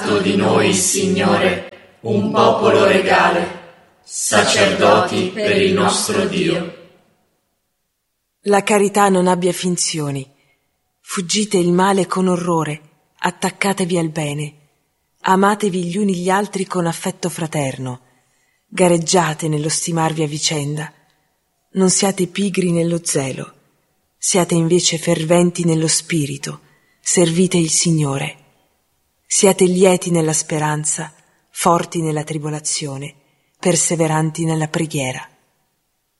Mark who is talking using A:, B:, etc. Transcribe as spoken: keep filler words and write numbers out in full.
A: fatto di noi, Signore, un popolo regale, sacerdoti per il nostro Dio.
B: La carità non abbia finzioni. Fuggite il male con orrore, attaccatevi al bene. Amatevi gli uni gli altri con affetto fraterno. Gareggiate nello stimarvi a vicenda. Non siate pigri nello zelo. Siate invece ferventi nello spirito. Servite il Signore. Siate lieti nella speranza, forti nella tribolazione, perseveranti nella preghiera.